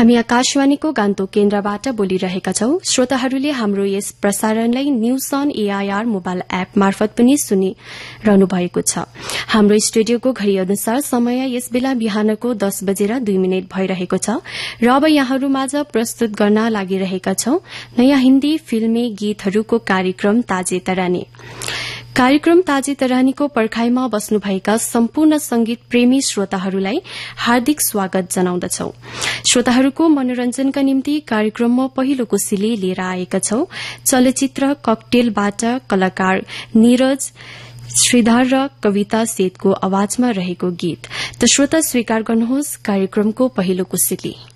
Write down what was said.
हामी आकाशवाणीको गान्तोक केन्द्रबाट बोलिरहेका छौं। श्रोताहरूले हाम्रो यस प्रसारणलाई news on AIR mobile app मार्फत पनि सुनिरहनु भएको छ। हाम्रो स्टुडियोको घड़ी अनुसार समय यस बेला बिहानको 10:02 भइरहेको छ र अब यहाँहरूमाझ प्रस्तुत गर्न लागिरहेका छौं नयाँ हिन्दी फिल्मी गीतहरूको कार्यक्रम ताजे तरानी। कार्यक्रम ताजे तरानीको पर्खाईमा बस्नुभएका सम्पूर्ण संगीत प्रेमी श्रोताहरूलाई हार्दिक स्वागत जनाउँदछौ। श्रोताहरूको मनोरञ्जनका निम्ति कार्यक्रममा पहिलो कुसिली लिएर आएका छौं। चलचित्र ककटेलबाट कलाकार नीरज श्रीधर र कविता सेतको आवाजमा रहेको गीत। त श्रोता स्वीकार गर्नुहोस् कार्यक्रमको पहिलो कुसिली।